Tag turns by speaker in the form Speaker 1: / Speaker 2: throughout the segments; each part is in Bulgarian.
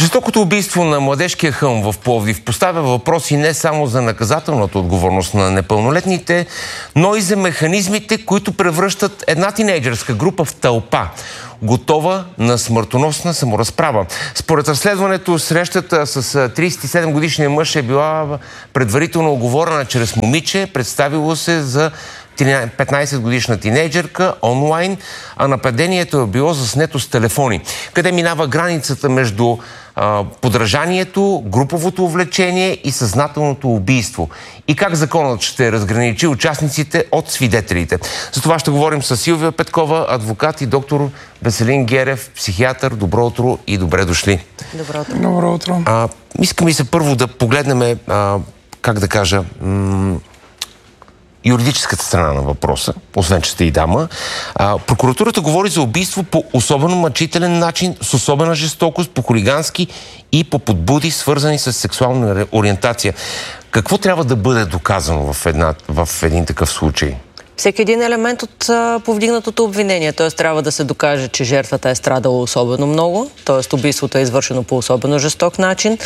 Speaker 1: Жестокото убийство на младежкия хълм в Пловдив поставя въпроси не само за наказателната отговорност на непълнолетните, но и за механизмите, които превръщат една тинейджърска група в тълпа, готова на смъртоносна саморазправа. Според разследването, срещата с 37-годишния мъж е била предварително оговорена чрез момиче, представило се за 15-годишна тинейджърка онлайн, а нападението е било заснето с телефони. Къде минава границата между подражанието, груповото увлечение и съзнателното убийство? И как законът ще разграничи участниците от свидетелите? За това ще говорим с Силвия Петкова, адвокат, и доктор Веселин Герев, психиатър. Добро утро и добре дошли.
Speaker 2: Добро утро.
Speaker 3: Добро утро.
Speaker 1: Искам и се първо да погледнем, как да кажа, юридическата страна на въпроса, освен че сте и дама. Прокуратурата говори за убийство по особено мъчителен начин, с особена жестокост, по хулигански и по подбуди, свързани с сексуална ориентация. Какво трябва да бъде доказано в един такъв случай?
Speaker 2: Всеки един елемент от повдигнатото обвинение. Т.е. трябва да се докаже, че жертвата е страдала особено много, т.е. убийството е извършено по особено жесток начин,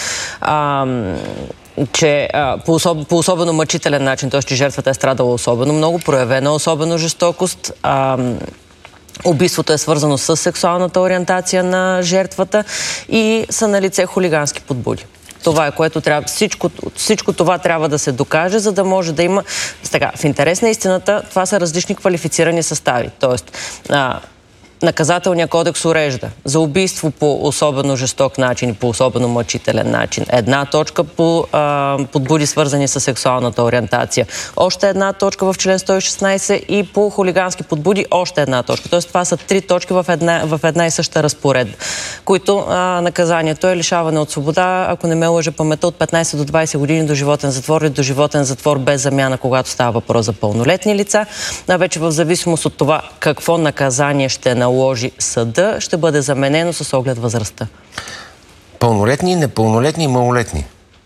Speaker 2: че по особено мъчителен начин, т.е. че жертвата е страдала особено много, проявена особено жестокост, убийството е свързано с сексуалната ориентация на жертвата и са налице хулигански подбуди. Това е, което трябва. Всичко това трябва да се докаже, за да може да има. Така, в интерес на истината, това са различни квалифицирани състави. Тоест, Наказателният кодекс урежда за убийство по особено жесток начин и по особено мъчителен начин. Една точка по подбуди, свързани с сексуалната ориентация. Още една точка в член 116 и по хулигански подбуди още една точка. Тоест това са 3 точки в една и съща разпоредба, които наказанието е лишаване от свобода, ако не ме лъже паметта, от 15 до 20 години до животен затвор или до животен затвор без замяна, когато става въпрос за пълнолетни лица. Вече в зависимост от това какво наказание ще наложи съда, ще бъде заменено с оглед възрастта.
Speaker 1: Пълнолетни, непълнолетни и малолетни.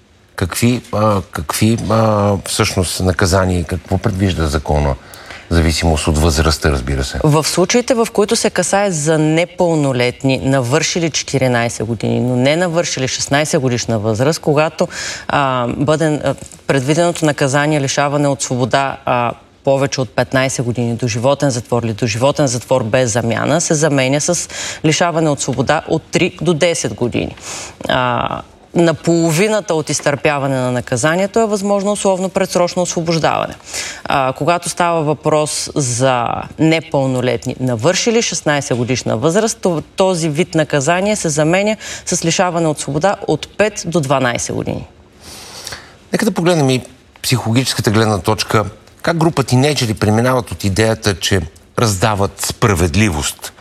Speaker 1: Какви всъщност наказания и какво предвижда закона? В зависимост от възрастта, разбира се.
Speaker 2: В случаите, в които се касае за непълнолетни, навършили 14 години, но не навършили 16 годишна възраст, когато бъде предвиденото наказание лишаване от свобода повече от 15 години до животен затвор или до животен затвор без замяна, се заменя с лишаване от свобода от 3 до 10 години. На половината от изтърпяване на наказанието е възможно условно предсрочно освобождаване. Когато става въпрос за непълнолетни, навършили 16 годишна възраст, този вид наказание се заменя с лишаване от свобода от 5 до 12 години.
Speaker 1: Нека да погледнем и психологическата гледна точка. Как група тинейджери преминават от идеята, че раздават справедливост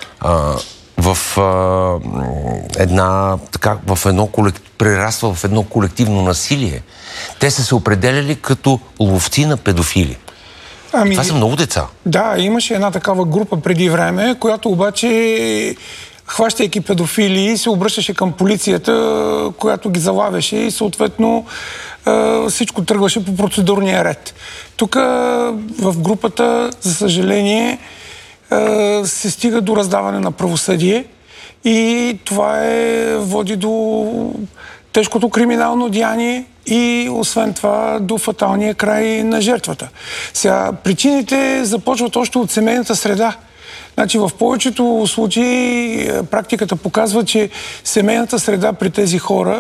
Speaker 1: прераства в едно колективно насилие? Те са се определяли като ловци на педофили. Това са много деца.
Speaker 3: Да, имаше една такава група преди време, която обаче, хващайки педофили, се обръщаше към полицията, която ги залавяше и съответно всичко тръгваше по процедурния ред. Тук в групата, за съжаление, се стига до раздаване на правосъдие и това води до тежкото криминално деяние и освен това до фаталния край на жертвата. Сега, причините започват още от семейната среда. Значи в повечето случаи практиката показва, че семейната среда при тези хора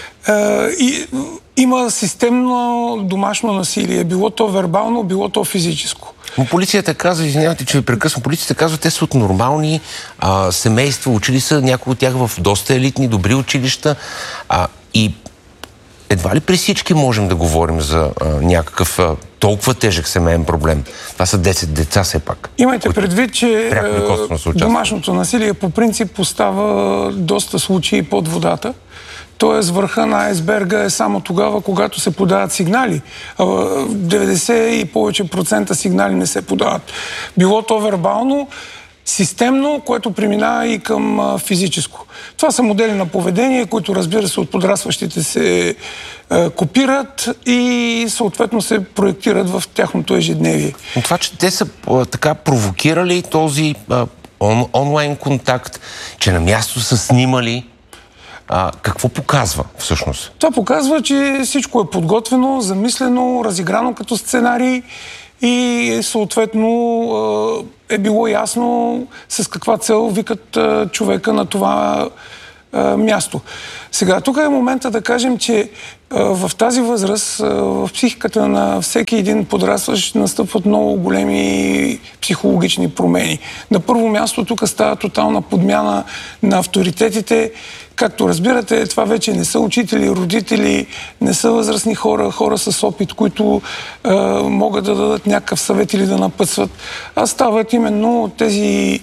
Speaker 3: има системно домашно насилие. Било то вербално, било то физическо.
Speaker 1: Но полицията казва, извинявайте, че ви прекъсвам, полицията казва, те са от нормални семейства, учили са някои от тях в доста елитни, добри училища и едва ли при всички можем да говорим за някакъв толкова тежък семейен проблем. Това са 10 деца все пак.
Speaker 3: Имайте предвид, че домашното насилие по принцип остава доста случаи под водата. Тоест върха на айсберга е само тогава, когато се подават сигнали. 90 и повече процента сигнали не се подават. Било то вербално, системно, което преминава и към физическо. Това са модели на поведение, които, разбира се, от подрастващите се копират и съответно се проектират в тяхното ежедневие.
Speaker 1: Но това, че те са така провокирали този онлайн контакт, че на място са снимали Какво показва всъщност?
Speaker 3: Това показва, че всичко е подготвено, замислено, разиграно като сценарий и съответно е било ясно с каква цел викат човека на това място. Сега, тук е момента да кажем, че в тази възраст, в психиката на всеки един подрастващ настъпват много големи психологични промени. На първо място тук става тотална подмяна на авторитетите. Както разбирате, това вече не са учители, родители, не са възрастни хора, хора с опит, които могат да дадат някакъв съвет или да напътстват, а стават именно тези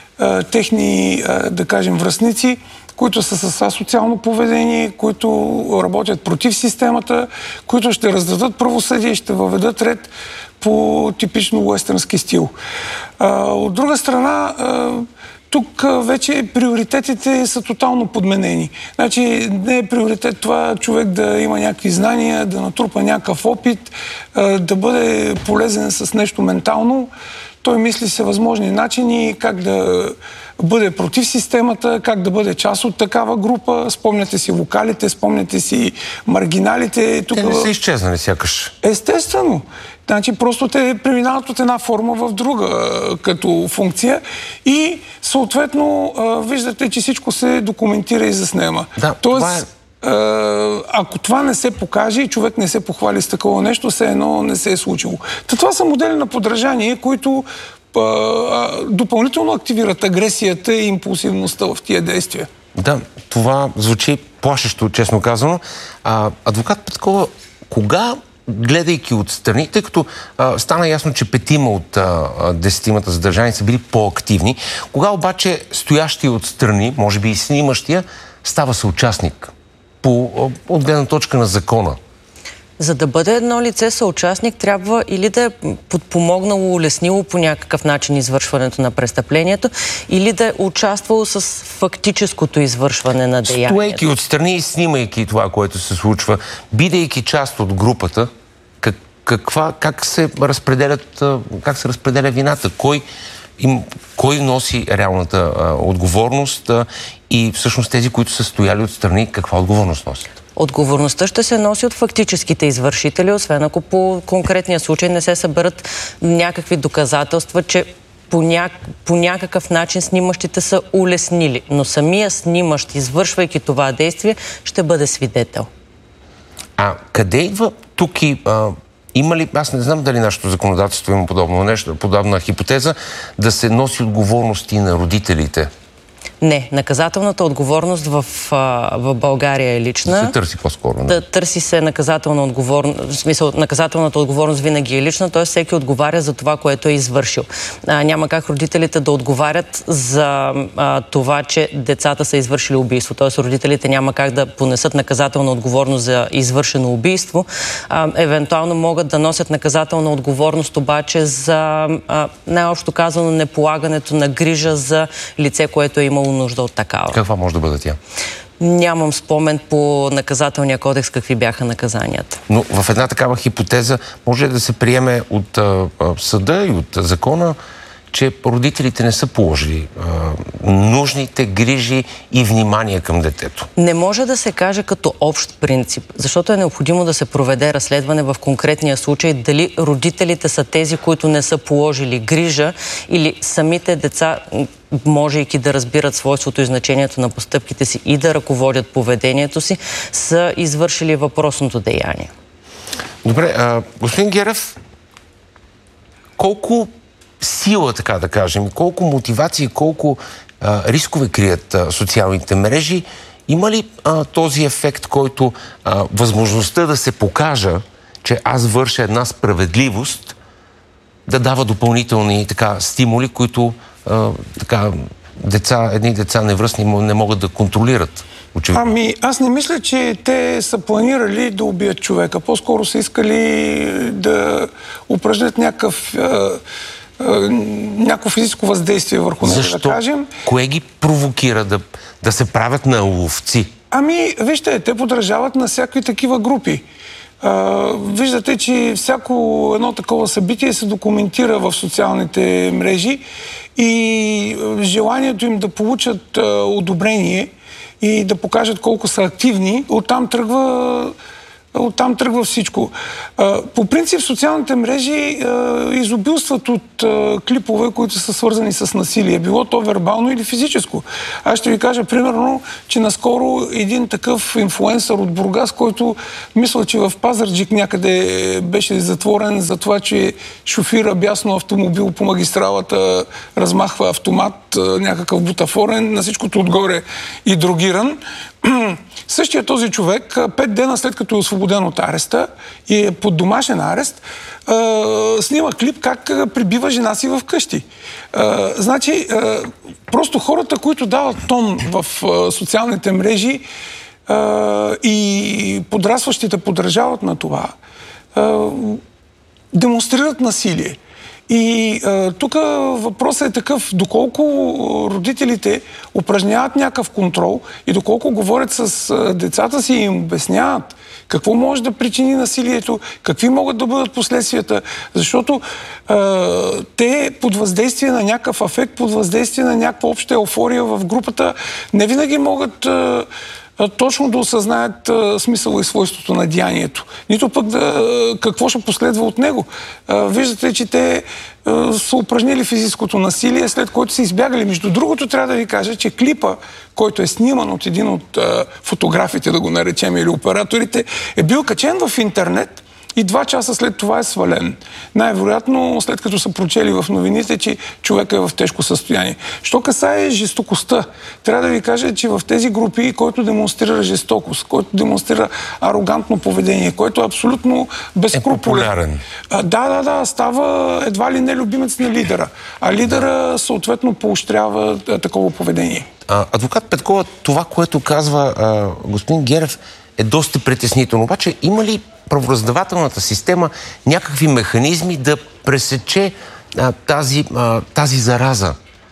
Speaker 3: техни, да кажем, връстници, които са с асоциално поведение, които работят против системата, които ще раздадат правосъдие, ще въведат ред по типично уестърнски стил. От друга страна, тук вече приоритетите са тотално подменени. Значи не е приоритет това човек да има някакви знания, да натрупа някакъв опит, да бъде полезен с нещо ментално. Той мисли всевъзможни начини как да бъде против системата, как да бъде част от такава група. Спомняте си вокалите, спомняте си маргиналите.
Speaker 1: Те не са изчезнали сякаш.
Speaker 3: Естествено. Значи просто те преминават от една форма в друга като функция и съответно виждате, че всичко се документира и заснема.
Speaker 1: Да,
Speaker 3: тоест, ако това не се покаже и човек не се похвали с такова нещо, все едно не се е случило. Това са модели на подражание, които допълнително активират агресията и импулсивността в тия действия.
Speaker 1: Да, това звучи плашещо, честно казано. Адвокат Петкова, кога, гледайки отстрани, тъй като стана ясно, че 5 от 10 задържани са били по-активни, кога обаче стоящия отстрани, може би и снимащия, става съучастник от гледна точка на закона?
Speaker 2: За да бъде едно лице съучастник, трябва или да е подпомогнало, улеснило по някакъв начин извършването на престъплението, или да е участвало с фактическото извършване на деянието.
Speaker 1: Стоейки отстрани и снимайки това, което се случва, бидейки част от групата, как се разпределя вината? Кой носи реалната отговорност и всъщност тези, които са стояли отстрани, каква отговорност носят?
Speaker 2: Отговорността ще се носи от фактическите извършители, освен ако по конкретния случай не се съберат някакви доказателства, че по някакъв начин снимащите са улеснили. Но самия снимащ, извършвайки това действие, ще бъде свидетел.
Speaker 1: Къде идва тук и... Има ли, аз не знам дали нашето законодателство има подобно нещо, подобна хипотеза, да се носи отговорности на родителите?
Speaker 2: Не, наказателната отговорност в България е лична.
Speaker 1: Да се търси по-скоро.
Speaker 2: Да, търси се наказателна отговорност. В смисъл, наказателната отговорност винаги е лична, т.е. всеки отговаря за това, което е извършил. Няма как родителите да отговарят за това, че децата са извършили убийство. Т.е. родителите няма как да понесат наказателна отговорност за извършено убийство. Евентуално могат да носят наказателна отговорност обаче за най-общо казано неполагането на грижа за лице, което е имало нужда от такава.
Speaker 1: Каква може да бъде тя?
Speaker 2: Нямам спомен по наказателния кодекс какви бяха наказанията.
Speaker 1: Но в една такава хипотеза може да се приеме от съда и от закона, че родителите не са положили нужните грижи и внимание към детето.
Speaker 2: Не може да се каже като общ принцип, защото е необходимо да се проведе разследване в конкретния случай дали родителите са тези, които не са положили грижа, или самите деца, можейки да разбират свойството и значението на постъпките си и да ръководят поведението си, са извършили въпросното деяние.
Speaker 1: Добре, господин Герев, колко сила, така да кажем, колко мотивации, колко рискове крият социалните мрежи? Има ли този ефект, който възможността да се покажа, че аз върша една справедливост, да дава допълнителни стимули, които едни деца невръстни не могат да контролират? Очевидно.
Speaker 3: Аз не мисля, че те са планирали да убият човека. По-скоро са искали да упражнят някакво физическо въздействие върху него, да кажем.
Speaker 1: Кое ги провокира да се правят на ловци?
Speaker 3: Вижте, те подражават на всякакви такива групи. Виждате, че всяко едно такова събитие се документира в социалните мрежи и желанието им да получат одобрение и да покажат колко са активни, оттам тръгва всичко. По принцип, социалните мрежи изобилстват от клипове, които са свързани с насилие. Било то вербално или физическо. Аз ще ви кажа, примерно, че наскоро един такъв инфлуенсър от Бургас, който мисля, че в Пазарджик някъде беше затворен за това, че шофира бясно автомобил по магистралата, размахва автомат, някакъв бутафорен, на всичкото отгоре и дрогиран. Същия този човек, 5 дена след като е освободен от ареста и е под домашен арест, снима клип как прибива жена си в къщи. Значи, просто хората, които дават тон в социалните мрежи и подрастващите подражават на това, демонстрират насилие. И тук въпросът е такъв, доколко родителите упражняват някакъв контрол и доколко говорят с децата си и им обясняват какво може да причини насилието, какви могат да бъдат последствията, защото те под въздействие на някакъв афект, под въздействие на някаква обща еуфория в групата, не винаги могат точно да осъзнаят смисъла и свойството на деянието. Нито пък какво ще последва от него. Виждате, че те са упражнили физическото насилие, след което са избягали. Между другото, трябва да ви кажа, че клипа, който е сниман от един от фотографите, да го наречем, или операторите, е бил качен в интернет и 2 часа след това е свален. Най-вероятно, след като са прочели в новините, че човек е в тежко състояние. Що касае жестокостта, трябва да ви кажа, че в тези групи, който демонстрира жестокост, който демонстрира арогантно поведение, който е абсолютно безскрупулен. Да, става едва ли не любимец на лидера. А лидера съответно поощрява такова поведение.
Speaker 1: Адвокат Петкова, това, което казва господин Герев, е доста притеснително. Обаче има ли правораздавателната система някакви механизми да пресече тази зараза?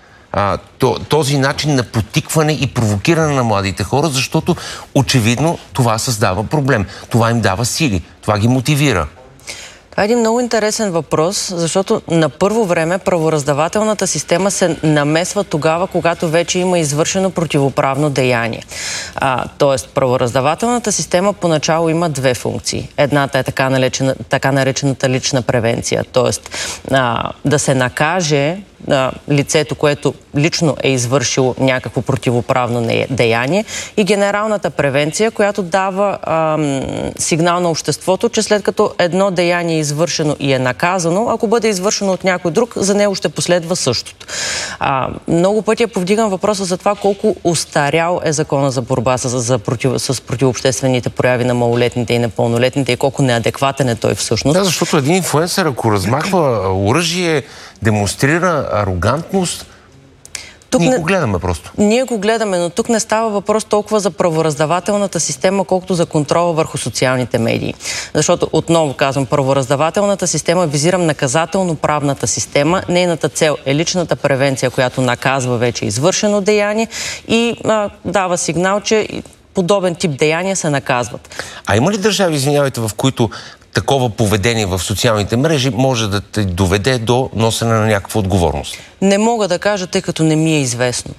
Speaker 1: Този начин на потикване и провокиране на младите хора, защото очевидно това създава проблем. Това им дава сили, това ги мотивира.
Speaker 2: Това е един много интересен въпрос, защото на първо време правораздавателната система се намесва тогава, когато вече има извършено противоправно деяние. Тоест, правораздавателната система поначало има 2 функции. Едната е така наречената лична превенция, тоест да се накаже лицето, което лично е извършило някакво противоправно деяние, и генералната превенция, която дава сигнал на обществото, че след като едно деяние е извършено и е наказано, ако бъде извършено от някой друг, за него ще последва същото. Много пъти е повдиган въпроса за това колко устарял е закона за борба с противообществените прояви на малолетните и непълнолетните и колко неадекватен е той всъщност.
Speaker 1: Да, защото един инфлуенсър, ако размахва оръжие, демонстрира арогантност, ние го гледаме просто.
Speaker 2: Ние го гледаме, но тук не става въпрос толкова за правораздавателната система, колкото за контрола върху социалните медии. Защото, отново казвам, правораздавателната система, визирам наказателно-правната система. Нейната цел е личната превенция, която наказва вече извършено деяние и дава сигнал, че подобен тип деяния се наказват.
Speaker 1: А има ли държави, извинявайте, в които такова поведение в социалните мрежи може да те доведе до носене на някаква отговорност?
Speaker 2: Не мога да кажа, тъй като не ми е известно.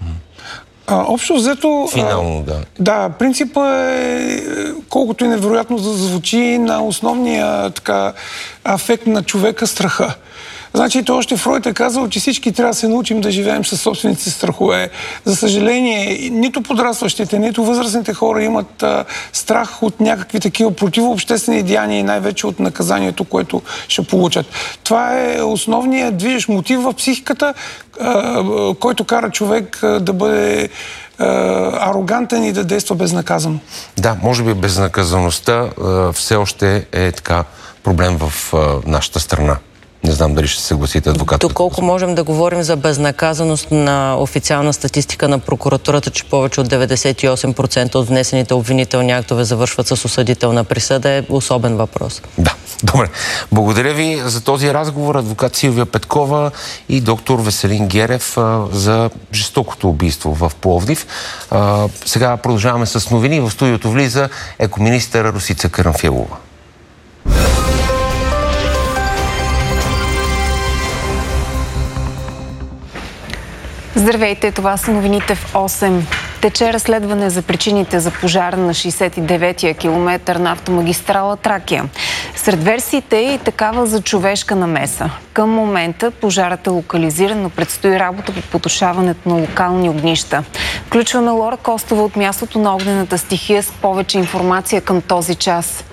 Speaker 3: Общо взето...
Speaker 1: Финално, да.
Speaker 3: Да, принципът е, колкото и невероятно да звучи, на основния афект на човека страха. Значи, то още Фройд е казал, че всички трябва да се научим да живеем със собствените си страхове. За съжаление, нито подрастващите, нито възрастните хора имат страх от някакви такива противообществени деяния и най-вече от наказанието, което ще получат. Това е основният движещ мотив в психиката, който кара човек да бъде арогантен и да действа безнаказано.
Speaker 1: Да, може би безнаказаността все още е така проблем в нашата страна. Не знам дали ще се съгласите, адвокат.
Speaker 2: Доколко можем да говорим за безнаказаност на официална статистика на прокуратурата, че повече от 98% от внесените обвинителни актове завършват с осъдителна присъда, е особен въпрос.
Speaker 1: Да, добре. Благодаря ви за този разговор, адвокат Силвия Петкова и доктор Веселин Герев, за жестокото убийство в Пловдив. Сега продължаваме с новини. В студиото влиза екоминистър Росица Карамфилова.
Speaker 4: Здравейте, това са новините в 8. Тече разследване за причините за пожара на 69-я километър на автомагистрала Тракия. Сред версиите е и такава за човешка намеса. Към момента пожарът е локализиран, но предстои работа по потушаването на локални огнища. Включваме Лора Костова от мястото на огнената стихия с повече информация към този час.